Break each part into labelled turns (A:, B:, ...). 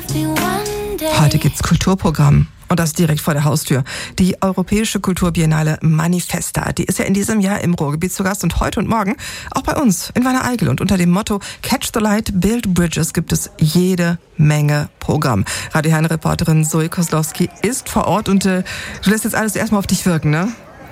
A: Heute gibt's Kulturprogramm. Und das direkt vor der Haustür. Die Europäische Kulturbiennale Manifesta, die ist ja in diesem Jahr im Ruhrgebiet zu Gast und heute und morgen auch bei uns in Wanne-Eickel. Und unter dem Motto Catch the Light, Build Bridges gibt es jede Menge Programm. Radio Herne-Reporterin Zoe Koslowski ist vor Ort und du lässt jetzt alles erstmal auf dich wirken, ne?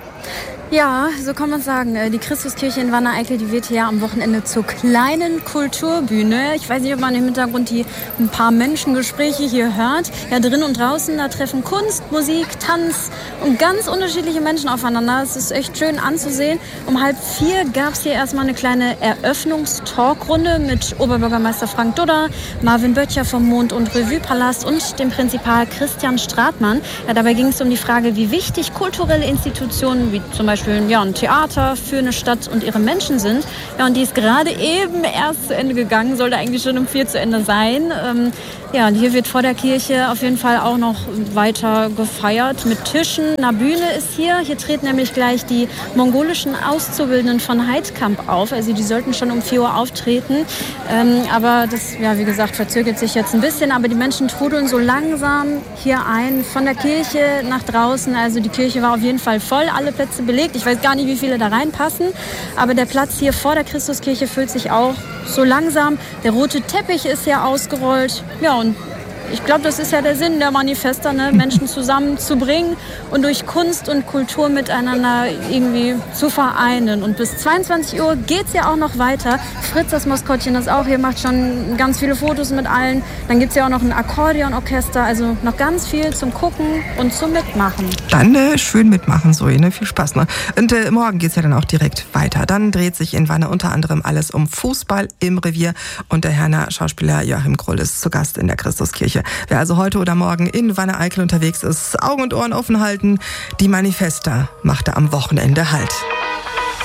B: Ja, so kann man sagen. Die Christuskirche in Wanne-Eickel, die wird ja am Wochenende zur kleinen Kulturbühne. Ich weiß nicht, ob man im Hintergrund ein paar Menschengespräche hier hört. Ja, drin und draußen, da treffen Kunst, Musik, Tanz und ganz unterschiedliche Menschen aufeinander. Es ist echt schön anzusehen. Um 3:30 gab es hier erstmal eine kleine Eröffnungstalkrunde mit Oberbürgermeister Frank Dudder, Marvin Böttcher vom Mond- und Revue-Palast und dem Prinzipal Christian Stratmann. Ja, dabei ging es um die Frage, wie wichtig kulturelle Institutionen wie zum Beispiel ein Theater für eine Stadt und ihre Menschen sind. Ja, und die ist gerade eben erst zu Ende gegangen, sollte eigentlich schon um 4 zu Ende sein. Hier wird vor der Kirche auf jeden Fall auch noch weiter gefeiert mit Tischen. Eine Bühne ist hier. Hier treten nämlich gleich die mongolischen Auszubildenden von Heidkamp auf. Also die sollten schon um 4 Uhr auftreten. Aber das, wie gesagt, verzögert sich jetzt ein bisschen. Aber die Menschen trudeln so langsam hier ein, von der Kirche nach draußen. Also die Kirche war auf jeden Fall voll, alle Plätze belegt. Ich weiß gar nicht, wie viele da reinpassen. Aber der Platz hier vor der Christuskirche füllt sich auch so langsam. Der rote Teppich ist ja ausgerollt. Ja, und ich glaube, das ist ja der Sinn der Manifesta, ne? Menschen zusammenzubringen und durch Kunst und Kultur miteinander irgendwie zu vereinen. Und bis 22 Uhr geht es ja auch noch weiter. Fritz, das Maskottchen, das auch hier, macht schon ganz viele Fotos mit allen. Dann gibt es ja auch noch ein Akkordeonorchester. Also noch ganz viel zum Gucken und zum Mitmachen.
A: Dann schön mitmachen, Zoe, ne? Viel Spaß. Ne? Und morgen geht es ja dann auch direkt weiter. Dann dreht sich in Wanne unter anderem alles um Fußball im Revier. Und der Herner Schauspieler Joachim Krull ist zu Gast in der Christuskirche. Wer also heute oder morgen in Wanne-Eickel unterwegs ist, Augen und Ohren offen halten. Die Manifesta macht am Wochenende Halt.